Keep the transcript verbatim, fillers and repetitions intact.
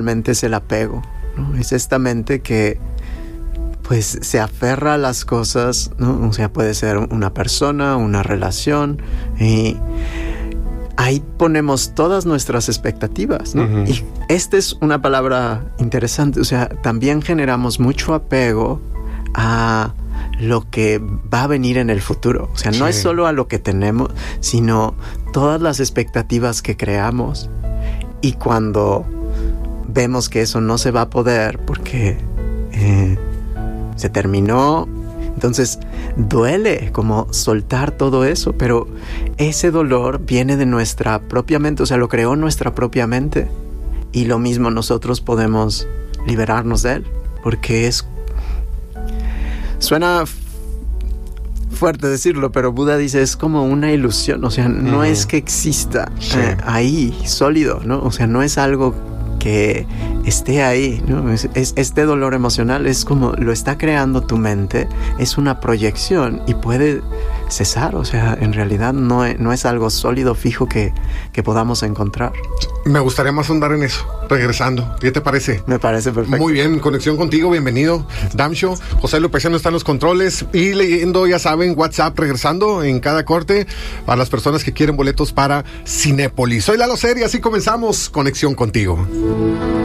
realmente es el apego, ¿no? Es esta mente que pues se aferra a las cosas, ¿no? O sea, puede ser una persona, una relación, y ahí ponemos todas nuestras expectativas, ¿no? Uh-huh. Y esta es una palabra interesante, o sea, también generamos mucho apego a lo que va a venir en el futuro. O sea, no sí. es solo a lo que tenemos, sino todas las expectativas que creamos. Y cuando vemos que eso no se va a poder porque eh, se terminó, entonces duele como soltar todo eso, pero ese dolor viene de nuestra propia mente, o sea, lo creó nuestra propia mente. Y lo mismo nosotros podemos liberarnos de él, porque es... Suena fuerte decirlo, pero Buda dice es como una ilusión, o sea, no uh-huh. es que exista sí. eh, ahí, sólido, ¿no? O sea, no es algo que esté ahí, ¿no? Es, es, este dolor emocional es como lo está creando tu mente, es una proyección y puede cesar, o sea, en realidad no es, no es algo sólido, fijo que, que podamos encontrar. Me gustaría más ahondar en eso, regresando. ¿Qué te parece? Me parece perfecto. Muy bien, conexión contigo, bienvenido, Damsho. José Lupeciano está en los controles y leyendo, ya saben, WhatsApp, regresando en cada corte para las personas que quieren boletos para Cinépolis. Soy Lalo Ser y así comenzamos Conexión Contigo.